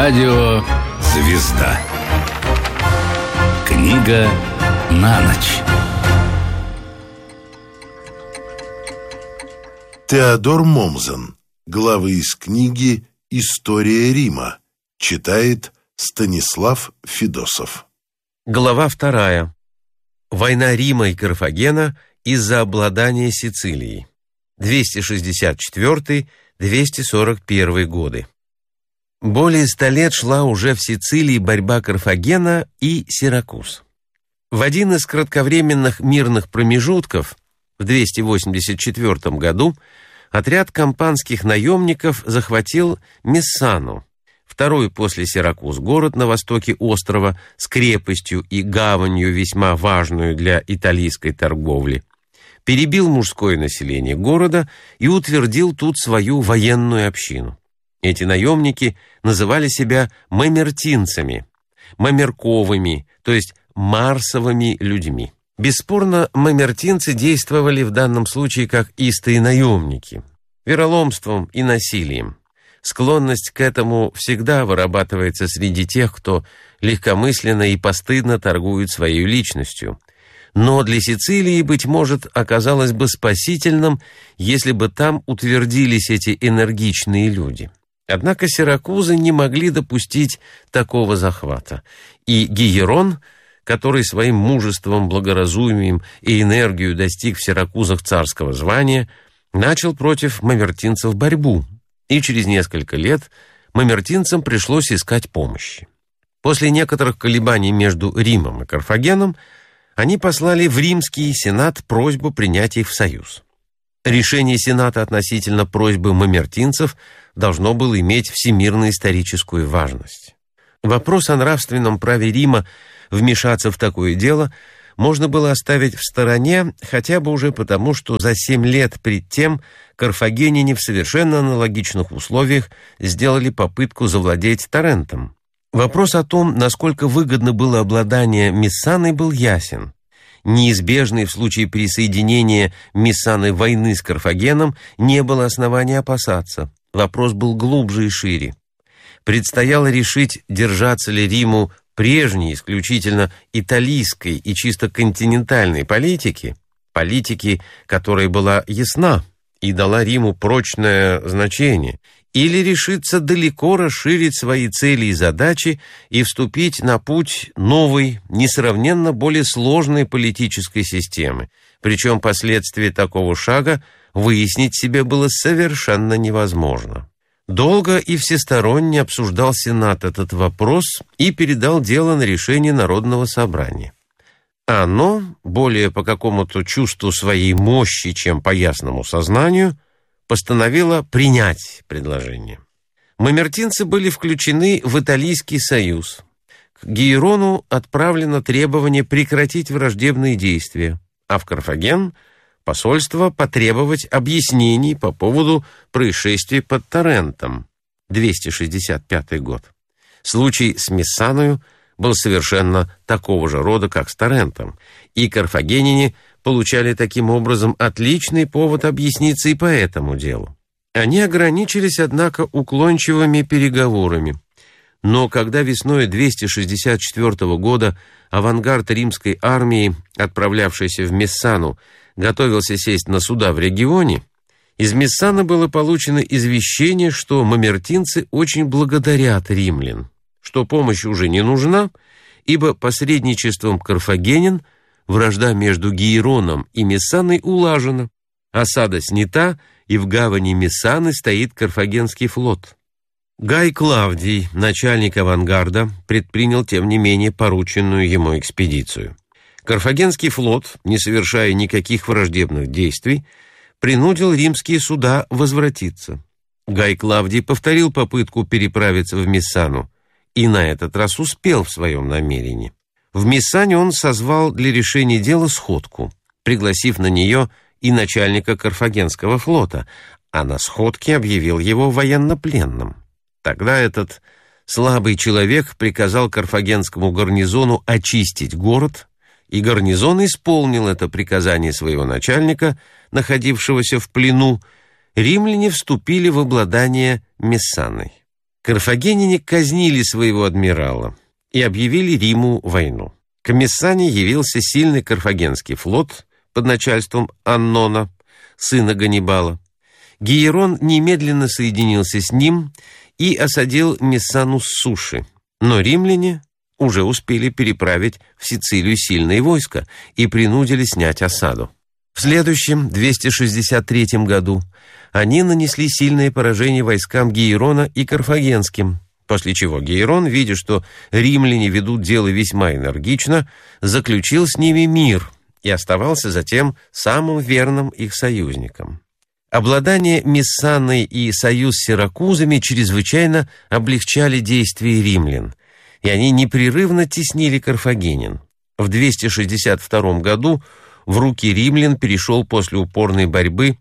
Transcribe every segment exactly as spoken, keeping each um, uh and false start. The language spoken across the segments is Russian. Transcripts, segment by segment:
Радио «Звезда». Книга на ночь. Теодор Момзен. Главы из книги «История Рима». Читает Станислав Федосов. Глава вторая. Война Рима и Карфагена из-за обладания Сицилией. двести шестьдесят четвёртый — двести сорок первый годы. Более ста лет шла уже в Сицилии борьба Карфагена и Сиракуз. В один из кратковременных мирных промежутков в двести восемьдесят четвёртом году отряд кампанских наемников захватил Мессану, второй после Сиракуз город на востоке острова с крепостью и гаванью, весьма важную для италийской торговли, перебил мужское население города и утвердил тут свою военную общину. Эти наемники называли себя мамертинцами, мамерковыми, то есть марсовыми людьми. Бесспорно, мамертинцы действовали в данном случае как истые наемники, вероломством и насилием. Склонность к этому всегда вырабатывается среди тех, кто легкомысленно и постыдно торгует своей личностью. Но для Сицилии, быть может, оказалось бы спасительным, если бы там утвердились эти энергичные люди. Однако сиракузы не могли допустить такого захвата, и Гиерон, который своим мужеством, благоразумием и энергией достиг в Сиракузах царского звания, начал против мамертинцев борьбу, и через несколько лет мамертинцам пришлось искать помощи. После некоторых колебаний между Римом и Карфагеном они послали в Римский сенат просьбу принять их в союз. Решение сената относительно просьбы мамертинцев должно было иметь всемирно-историческую важность. Вопрос о нравственном праве Рима вмешаться в такое дело можно было оставить в стороне, хотя бы уже потому, что за семь лет пред тем карфагеняне в совершенно аналогичных условиях сделали попытку завладеть Тарентом. Вопрос о том, насколько выгодно было обладание Мессаной, был ясен. Неизбежной в случае присоединения Мессаны войны с Карфагеном не было основания опасаться. Вопрос был глубже и шире. Предстояло решить, держаться ли Риму прежней, исключительно италийской и чисто континентальной политики, политики, которая была ясна и дала Риму прочное значение, или решиться далеко расширить свои цели и задачи и вступить на путь новой, несравненно более сложной политической системы. Причем последствия такого шага выяснить себе было совершенно невозможно. Долго и всесторонне обсуждал Сенат этот вопрос и передал дело на решение Народного собрания. Оно, более по какому-то чувству своей мощи, чем по ясному сознанию, постановило принять предложение. Мамертинцы были включены в Италийский союз. К Гиерону отправлено требование прекратить враждебные действия, а в Карфаген посольство потребовать объяснений по поводу происшествий под Тарентом, двести шестьдесят пятый год. Случай с Мессаною был совершенно такого же рода, как с Тарентом, и карфагеняне получали таким образом отличный повод объясниться и по этому делу. Они ограничились, однако, уклончивыми переговорами. Но когда весной двести шестьдесят четвёртого года авангард римской армии, отправлявшийся в Мессану, готовился сесть на суда в регионе, из Мессаны было получено извещение, что мамертинцы очень благодарят римлян, что помощь уже не нужна, ибо посредничеством карфагенян вражда между Гиероном и Мессаной улажена, осада снята, и в гавани Мессаны стоит карфагенский флот. Гай Клавдий, начальник авангарда, предпринял, тем не менее, порученную ему экспедицию. Карфагенский флот, не совершая никаких враждебных действий, принудил римские суда возвратиться. Гай Клавдий повторил попытку переправиться в Мессану и на этот раз успел в своем намерении. В Мессане он созвал для решения дела сходку, пригласив на нее и начальника Карфагенского флота, а на сходке объявил его военнопленным. Тогда этот слабый человек приказал карфагенскому гарнизону очистить город, и гарнизон исполнил это приказание своего начальника, находившегося в плену. Римляне вступили в обладание Мессаной. Карфагеняне казнили своего адмирала и объявили Риму войну. К Мессане явился сильный карфагенский флот под начальством Аннона, сына Ганнибала. Гиерон немедленно соединился с ним и осадил Мессану с суши, но римляне уже успели переправить в Сицилию сильные войска и принудили снять осаду. В следующем, двести шестьдесят третьем году, они нанесли сильное поражение войскам Гиерона и карфагенским, после чего Гиерон, видя, что римляне ведут дело весьма энергично, заключил с ними мир и оставался затем самым верным их союзником. Обладание Мессаной и союз с сиракузами чрезвычайно облегчали действия римлян, и они непрерывно теснили карфагенян. В двести шестьдесят втором году в руки римлян перешел после упорной борьбы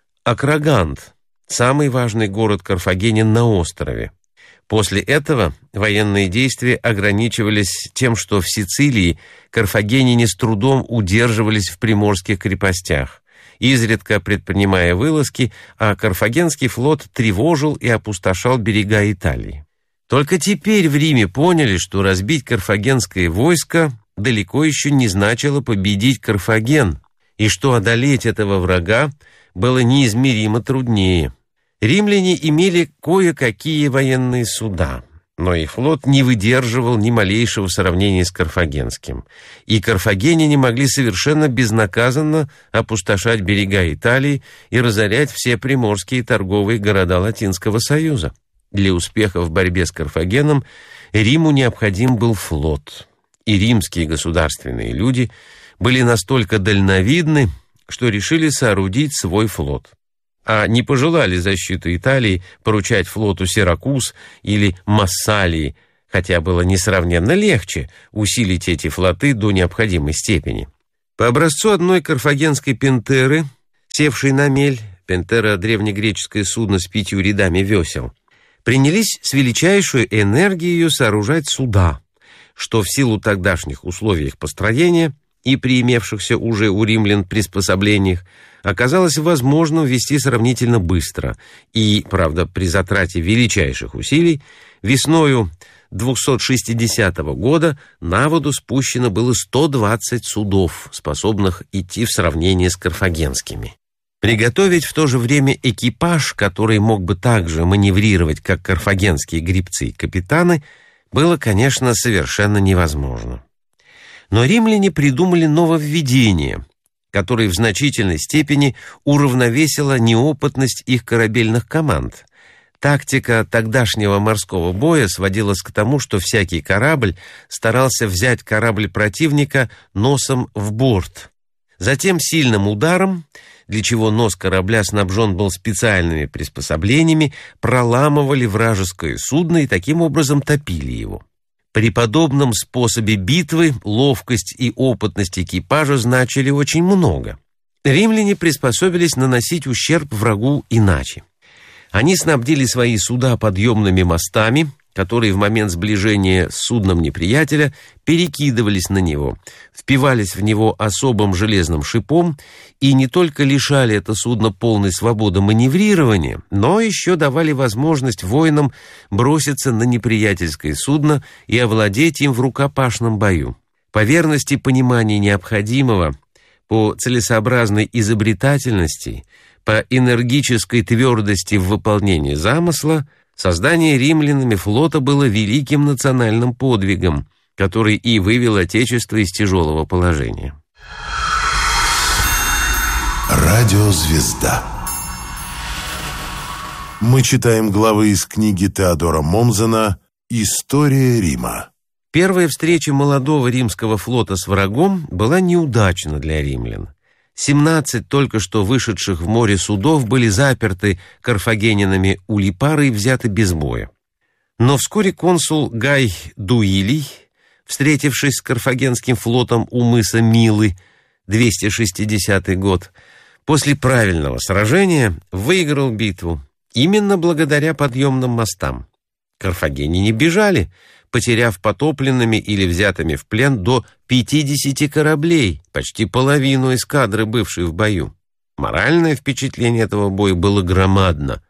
Акрагант, самый важный город карфагенян на острове. После этого военные действия ограничивались тем, что в Сицилии карфагеняне с трудом удерживались в приморских крепостях, изредка предпринимая вылазки, а карфагенский флот тревожил и опустошал берега Италии. Только теперь в Риме поняли, что разбить карфагенское войско далеко еще не значило победить Карфаген, и что одолеть этого врага было неизмеримо труднее. Римляне имели кое-какие военные суда, но их флот не выдерживал ни малейшего сравнения с карфагенским, и карфагеняне могли совершенно безнаказанно опустошать берега Италии и разорять все приморские торговые города Латинского Союза. Для успеха в борьбе с Карфагеном Риму необходим был флот, и римские государственные люди были настолько дальновидны, что решили соорудить свой флот, а не пожелали защиту Италии поручать флоту Сиракуз или Массалии, хотя было несравненно легче усилить эти флоты до необходимой степени. По образцу одной карфагенской пентеры, севшей на мель, пентера — древнегреческое судно с пятью рядами весел, принялись с величайшей энергией сооружать суда, что в силу тогдашних условий их построения и при имевшихся уже у римлян приспособлениях оказалось возможным вести сравнительно быстро, и, правда, при затрате величайших усилий, весною двухсот шестидесятого года на воду спущено было сто двадцать судов, способных идти в сравнение с карфагенскими. Приготовить в то же время экипаж, который мог бы так же маневрировать, как карфагенские гребцы и капитаны, было, конечно, совершенно невозможно. Но римляне придумали нововведение, которое в значительной степени уравновесило неопытность их корабельных команд. Тактика тогдашнего морского боя сводилась к тому, что всякий корабль старался взять корабль противника носом в борт. Затем сильным ударом, для чего нос корабля снабжен был специальными приспособлениями, проламывали вражеское судно и таким образом топили его. При подобном способе битвы ловкость и опытность экипажа значили очень много. Римляне приспособились наносить ущерб врагу иначе. Они снабдили свои суда подъемными мостами, которые в момент сближения с судном неприятеля перекидывались на него, впивались в него особым железным шипом и не только лишали это судно полной свободы маневрирования, но еще давали возможность воинам броситься на неприятельское судно и овладеть им в рукопашном бою. По верности понимания необходимого, по целесообразной изобретательности, по энергической твердости в выполнении замысла, создание римлянами флота было великим национальным подвигом, который и вывел Отечество из тяжелого положения. Радиозвезда. Мы читаем главы из книги Теодора Момзена «История Рима». Первая встреча молодого римского флота с врагом была неудачна для римлян. семнадцать только что вышедших в море судов были заперты карфагенянами у Липары и взяты без боя. Но вскоре консул Гай Дуилий, встретившись с карфагенским флотом у мыса Милы, двести шестидесятый год, после правильного сражения выиграл битву, именно благодаря подъемным мостам. Карфагеняне бежали, потеряв потопленными или взятыми в плен до пятидесяти кораблей, почти половину эскадры, бывшей в бою. Моральное впечатление этого боя было громадно.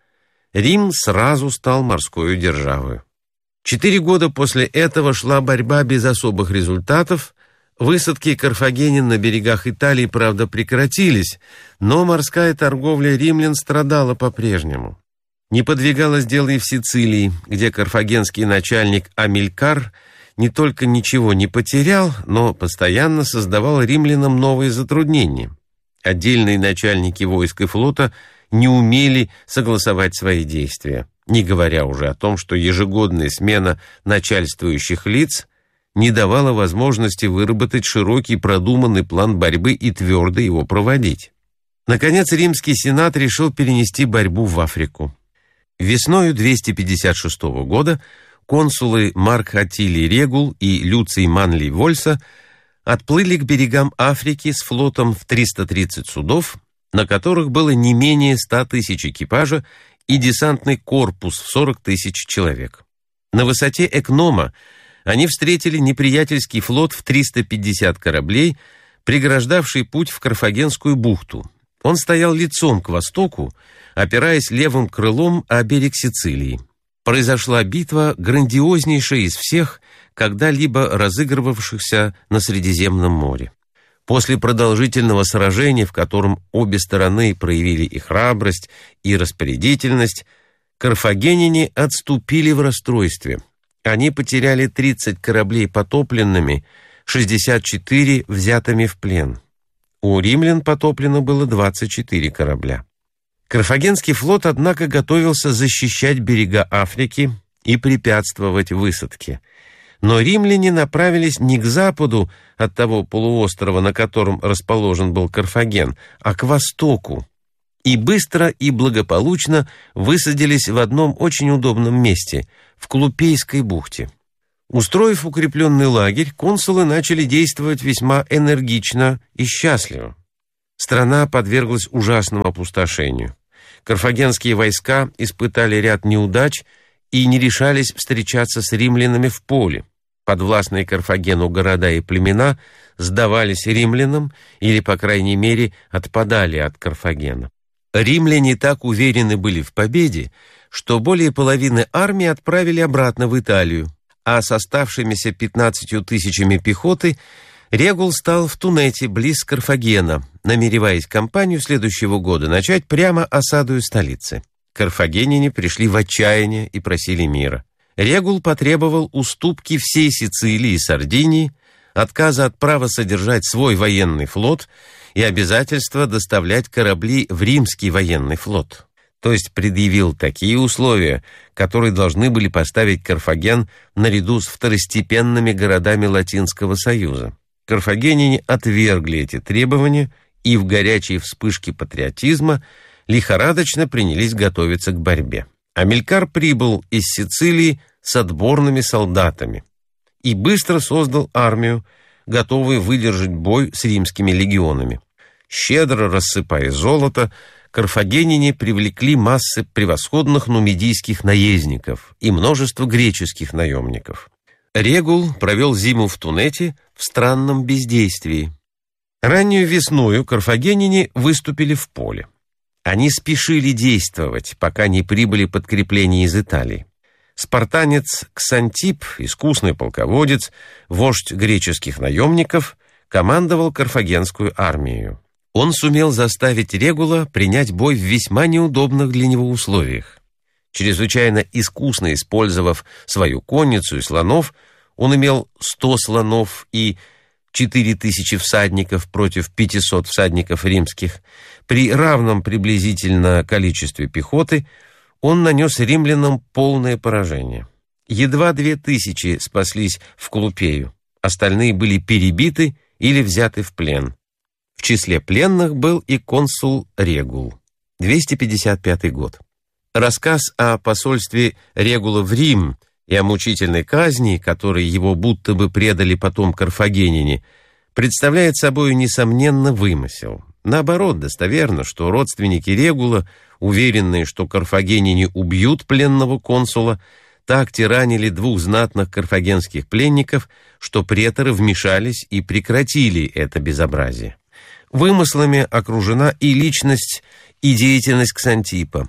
Рим сразу стал морской державой. Четыре года после этого шла борьба без особых результатов. Высадки карфагенян на берегах Италии, правда, прекратились, но морская торговля римлян страдала по-прежнему. Не подвигалось дело и в Сицилии, где карфагенский начальник Амилькар не только ничего не потерял, но постоянно создавал римлянам новые затруднения. Отдельные начальники войск и флота не умели согласовать свои действия, не говоря уже о том, что ежегодная смена начальствующих лиц не давала возможности выработать широкий продуманный план борьбы и твердо его проводить. Наконец, римский сенат решил перенести борьбу в Африку. Весною двести пятьдесят шестого года консулы Марк Аттилий Регул и Люций Манлий Вольса отплыли к берегам Африки с флотом в триста тридцать судов, на которых было не менее ста тысяч экипажа и десантный корпус в сорок тысяч человек. На высоте Экнома они встретили неприятельский флот в триста пятьдесят кораблей, преграждавший путь в Карфагенскую бухту. Он стоял лицом к востоку, опираясь левым крылом о берег Сицилии. Произошла битва, грандиознейшая из всех, когда-либо разыгрывавшихся на Средиземном море. После продолжительного сражения, в котором обе стороны проявили и храбрость, и распорядительность, карфагеняне отступили в расстройстве. Они потеряли тридцать кораблей потопленными, шестьдесят четыре взятыми в плен. У римлян потоплено было двадцать четыре корабля. Карфагенский флот, однако, готовился защищать берега Африки и препятствовать высадке. Но римляне направились не к западу от того полуострова, на котором расположен был Карфаген, а к востоку, и быстро и благополучно высадились в одном очень удобном месте – в Клупейской бухте. Устроив укрепленный лагерь, консулы начали действовать весьма энергично и счастливо. Страна подверглась ужасному опустошению. Карфагенские войска испытали ряд неудач и не решались встречаться с римлянами в поле. Подвластные Карфагену города и племена сдавались римлянам или, по крайней мере, отпадали от Карфагена. Римляне так уверены были в победе, что более половины армии отправили обратно в Италию, а с оставшимися пятнадцатью тысячами пехоты Регул стал в Тунете, близ Карфагена, намереваясь кампанию следующего года начать прямо осадою столицы. Карфагеняне пришли в отчаяние и просили мира. Регул потребовал уступки всей Сицилии и Сардинии, отказа от права содержать свой военный флот и обязательства доставлять корабли в римский военный флот. То есть предъявил такие условия, которые должны были поставить Карфаген наряду с второстепенными городами Латинского Союза. Карфагеняне отвергли эти требования и в горячей вспышке патриотизма лихорадочно принялись готовиться к борьбе. Амилькар прибыл из Сицилии с отборными солдатами и быстро создал армию, готовую выдержать бой с римскими легионами. Щедро рассыпая золото, карфагеняне привлекли массы превосходных нумидийских наездников и множество греческих наемников. Регул провел зиму в Тунете в странном бездействии. Раннюю весною карфагеняне выступили в поле. Они спешили действовать, пока не прибыли подкрепления из Италии. Спартанец Ксантип, искусный полководец, вождь греческих наемников, командовал карфагенскую армией. Он сумел заставить Регула принять бой в весьма неудобных для него условиях. Чрезвычайно искусно использовав свою конницу и слонов, он имел сто слонов и четыре тысячи всадников против пятисот всадников римских. При равном приблизительно количестве пехоты он нанес римлянам полное поражение. Едва две тысячи спаслись в Клупею, остальные были перебиты или взяты в плен. В числе пленных был и консул Регул. двести пятьдесят пятый год. Рассказ о посольстве Регула в Рим и о мучительной казни, которой его будто бы предали потом карфагеняне, представляет собой, несомненно, вымысел. Наоборот, достоверно, что родственники Регула, уверенные, что карфагеняне убьют пленного консула, так тиранили двух знатных карфагенских пленников, что преторы вмешались и прекратили это безобразие. Вымыслами окружена и личность, и деятельность Ксантипа.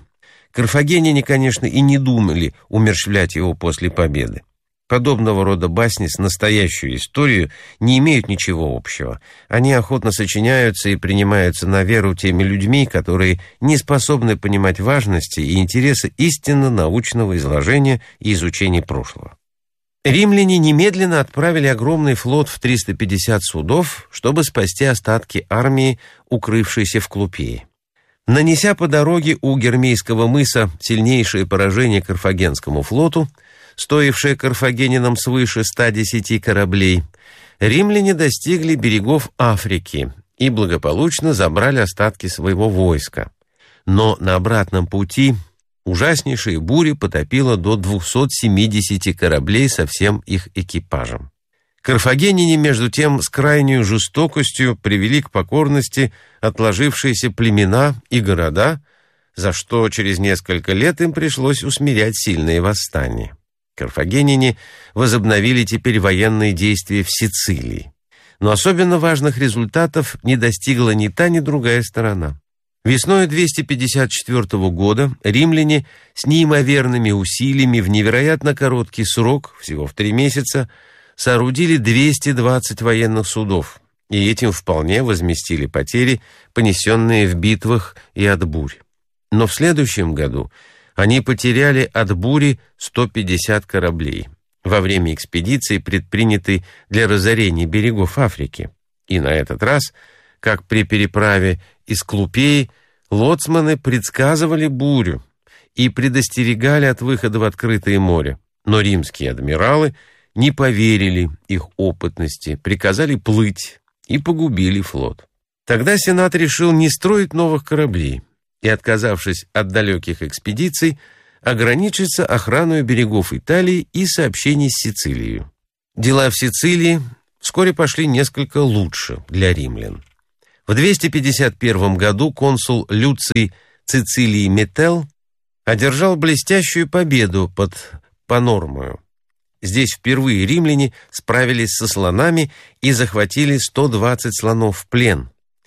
Карфагеняне, конечно, и не думали умерщвлять его после победы. Подобного рода басни с настоящей историей не имеют ничего общего. Они охотно сочиняются и принимаются на веру теми людьми, которые не способны понимать важности и интересы истинно научного изложения и изучения прошлого. Римляне немедленно отправили огромный флот в триста пятьдесят судов, чтобы спасти остатки армии, укрывшейся в Клупее. Нанеся по дороге у Гермейского мыса сильнейшее поражение Карфагенскому флоту, стоившее карфагенинам свыше ста десяти кораблей, римляне достигли берегов Африки и благополучно забрали остатки своего войска. Но на обратном пути ужаснейшая буря потопила до двухсот семидесяти кораблей со всем их экипажем. Карфагеняне, между тем, с крайней жестокостью привели к покорности отложившиеся племена и города, за что через несколько лет им пришлось усмирять сильные восстания. Карфагеняне возобновили теперь военные действия в Сицилии. Но особенно важных результатов не достигла ни та, ни другая сторона. Весной двести пятьдесят четвёртого года римляне с неимоверными усилиями в невероятно короткий срок, всего в три месяца, соорудили двести двадцать военных судов, и этим вполне возместили потери, понесенные в битвах и от бурь. Но в следующем году они потеряли от бури сто пятьдесят кораблей во время экспедиции, предпринятой для разорения берегов Африки. И на этот раз, как при переправе из Клупеи, лоцманы предсказывали бурю и предостерегали от выхода в открытое море. Но римские адмиралы не поверили их опытности, приказали плыть и погубили флот. Тогда Сенат решил не строить новых кораблей и, отказавшись от далеких экспедиций, ограничиться охраной берегов Италии и сообщений с Сицилией. Дела в Сицилии вскоре пошли несколько лучше для римлян. В двести пятьдесят первом году консул Люций Цицилий Метел одержал блестящую победу под Панормою. Здесь впервые римляне справились со слонами и захватили сто двадцать слонов в плен.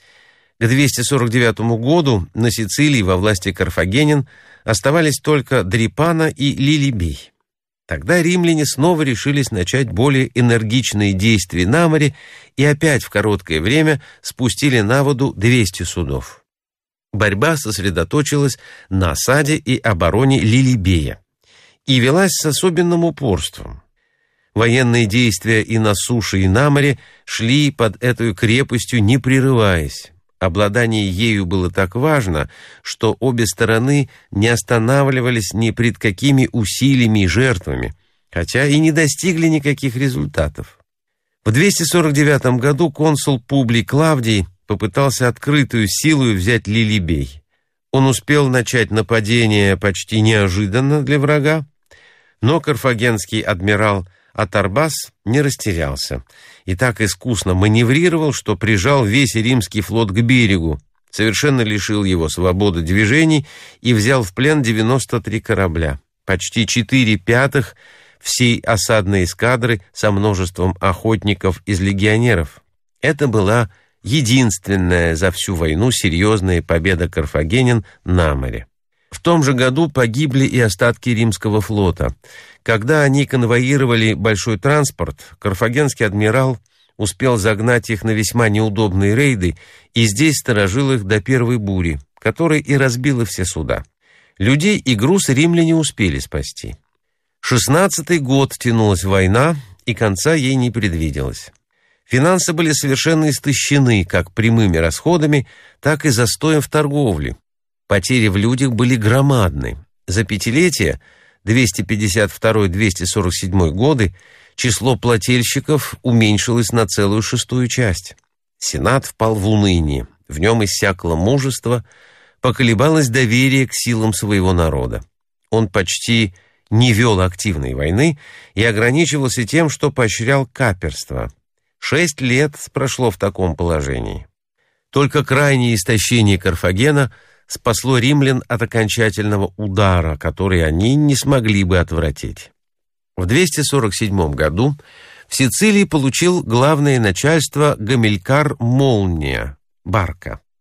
К двести сорок девятому году на Сицилии во власти карфагенян оставались только Дрепана и Лилибей. Тогда римляне снова решились начать более энергичные действия на море и опять в короткое время спустили на воду двести судов. Борьба сосредоточилась на осаде и обороне Лилибея и велась с особенным упорством. Военные действия и на суше, и на море шли под этой крепостью, не прерываясь. Обладание ею было так важно, что обе стороны не останавливались ни пред какими усилиями и жертвами, хотя и не достигли никаких результатов. В двести сорок девятом году консул Публий Клавдий попытался открытую силою взять Лилибей. Он успел начать нападение почти неожиданно для врага, но карфагенский адмирал Атарбас не растерялся и так искусно маневрировал, что прижал весь римский флот к берегу, совершенно лишил его свободы движений и взял в плен девяносто три корабля, почти четыре пятых всей осадной эскадры со множеством охотников из легионеров. Это была единственная за всю войну серьезная победа карфагенян на море. В том же году погибли и остатки римского флота. Когда они конвоировали большой транспорт, карфагенский адмирал успел загнать их на весьма неудобные рейды и здесь сторожил их до первой бури, которая и разбила все суда. Людей и груз римляне успели спасти. Шестнадцатый год тянулась война, и конца ей не предвиделось. Финансы были совершенно истощены как прямыми расходами, так и застоем в торговле. Потери в людях были громадны. За пятилетие двести пятьдесят второй — двести сорок седьмой годы число плательщиков уменьшилось на целую шестую часть. Сенат впал в уныние, в нем иссякло мужество, поколебалось доверие к силам своего народа. Он почти не вел активной войны и ограничивался тем, что поощрял каперство. Шесть лет прошло в таком положении. Только крайнее истощение Карфагена спасло римлян от окончательного удара, который они не смогли бы отвратить. В двести сорок седьмом году в Сицилии получил главное начальство Гамилькар Молния, Барка.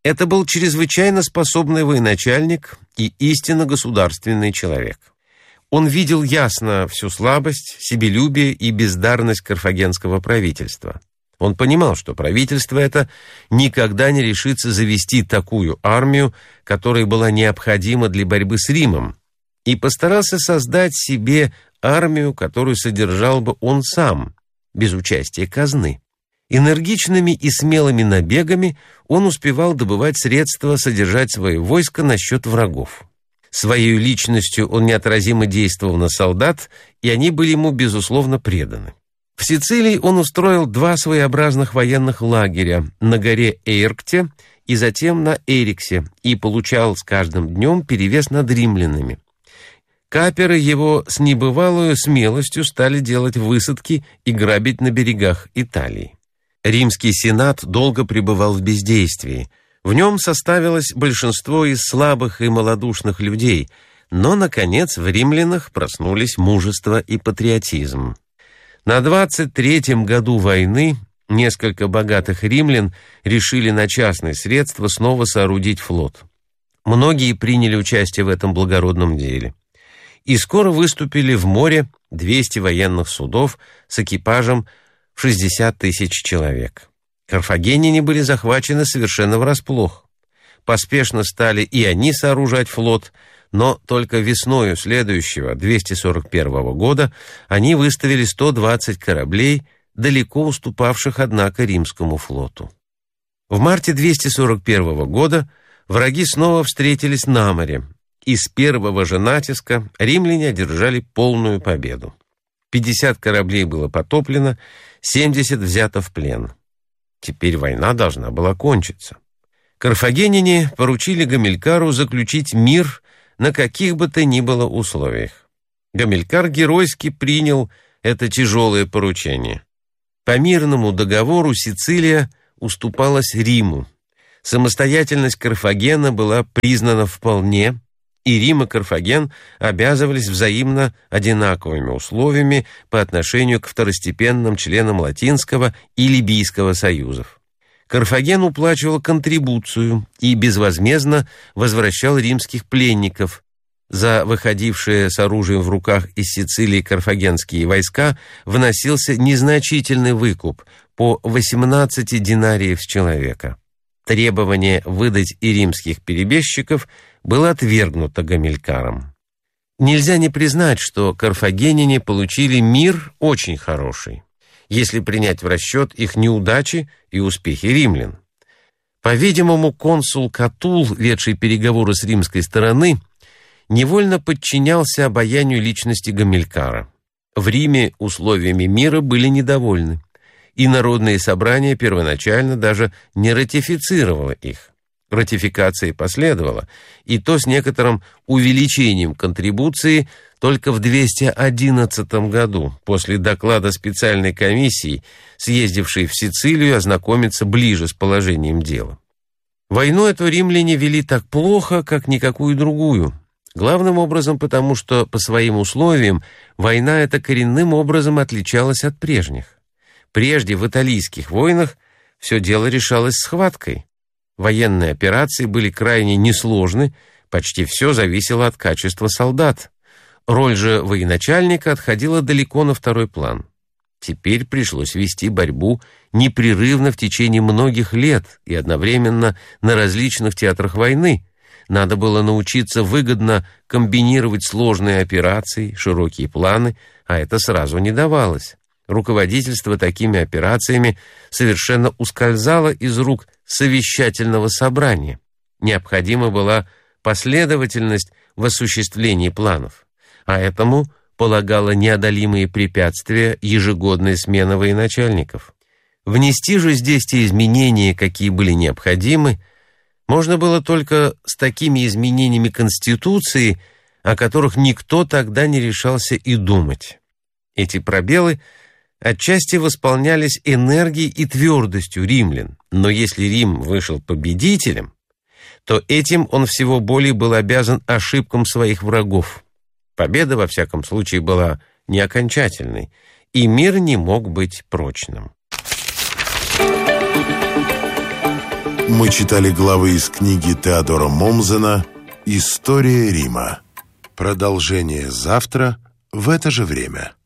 Это был чрезвычайно способный военачальник и истинно государственный человек. Он видел ясно всю слабость, себелюбие и бездарность карфагенского правительства. Он понимал, что правительство это никогда не решится завести такую армию, которая была необходима для борьбы с Римом, и постарался создать себе армию, которую содержал бы он сам, без участия казны. Энергичными и смелыми набегами он успевал добывать средства содержать свое войско на счет врагов. Своей личностью он неотразимо действовал на солдат, и они были ему, безусловно, преданы. В Сицилии он устроил два своеобразных военных лагеря на горе Эйркте и затем на Эриксе и получал с каждым днем перевес над римлянами. Каперы его с небывалой смелостью стали делать высадки и грабить на берегах Италии. Римский сенат долго пребывал в бездействии. В нем составилось большинство из слабых и малодушных людей, но, наконец, в римлянах проснулись мужество и патриотизм. На двадцать третьем году войны несколько богатых римлян решили на частные средства снова соорудить флот. Многие приняли участие в этом благородном деле. И скоро выступили в море двести военных судов с экипажем в шестьдесят тысяч человек. Карфагеняне были захвачены совершенно врасплох. Поспешно стали и они сооружать флот, но только весною следующего, двести сорок первого года, они выставили сто двадцать кораблей, далеко уступавших, однако, римскому флоту. В марте двести сорок первого года враги снова встретились на море, и с первого же натиска римляне одержали полную победу. пятьдесят кораблей было потоплено, семьдесят взято в плен. Теперь война должна была кончиться. Карфагеняне поручили Гамилькару заключить мир на каких бы то ни было условиях. Гамилькар геройски принял это тяжелое поручение. По мирному договору Сицилия уступалась Риму. Самостоятельность Карфагена была признана вполне, и Рим и Карфаген обязывались взаимно одинаковыми условиями по отношению к второстепенным членам Латинского и Либийского союзов. Карфаген уплачивал контрибуцию и безвозмездно возвращал римских пленников. За выходившие с оружием в руках из Сицилии карфагенские войска вносился незначительный выкуп по восемнадцать динариев с человека. Требование выдать и римских перебежчиков было отвергнуто Гамилькаром. Нельзя не признать, что карфагеняне получили мир очень хороший, если принять в расчет их неудачи и успехи римлян. По-видимому, консул Катул, ведший переговоры с римской стороны, невольно подчинялся обаянию личности Гамилькара. В Риме условиями мира были недовольны, и народное собрание первоначально даже не ратифицировало их. Ратификация последовала, и то с некоторым увеличением контрибуции только в двести одиннадцатом году, после доклада специальной комиссии, съездившей в Сицилию ознакомиться ближе с положением дела. Войну эту римляне вели так плохо, как никакую другую. Главным образом потому, что по своим условиям война эта коренным образом отличалась от прежних. Прежде в италийских войнах все дело решалось схваткой. Военные операции были крайне несложны, почти все зависело от качества солдат. Роль же военачальника отходила далеко на второй план. Теперь пришлось вести борьбу непрерывно в течение многих лет и одновременно на различных театрах войны. Надо было научиться выгодно комбинировать сложные операции, широкие планы, а это сразу не давалось. Руководительство такими операциями совершенно ускользало из рук совещательного собрания. Необходима была последовательность в осуществлении планов, а этому полагало неодолимые препятствия ежегодная смена военачальников. Внести же здесь те изменения, какие были необходимы, можно было только с такими изменениями Конституции, о которых никто тогда не решался и думать. Эти пробелы отчасти восполнялись энергией и твердостью римлян, но если Рим вышел победителем, то этим он всего более был обязан ошибкам своих врагов. Победа, во всяком случае, была не окончательной, и мир не мог быть прочным. Мы читали главы из книги Теодора Момзена «История Рима». Продолжение завтра в это же время.